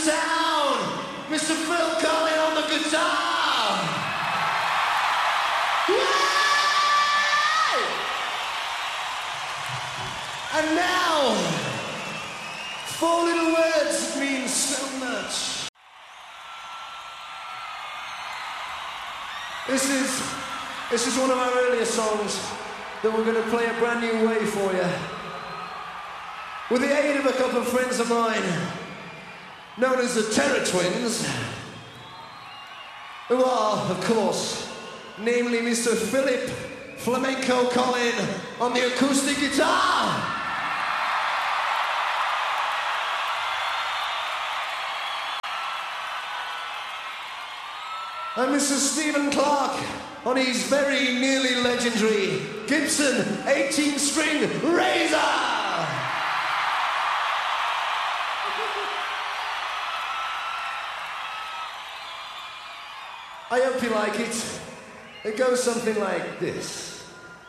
town, Mr. Phil Collin on the guitar. Yay! And now, 4 little words that mean so much. This is one of our earlier songs that we're going to play a brand new way for you. With the aid of a couple of friends of mine, known as the Terror Twins, who are, of course, namely Mr. Philip Flamenco Collin on the acoustic guitar. And Mr. Stephen Clark on his very nearly legendary Gibson 18-string Razor. I hope you like it. It goes something like this.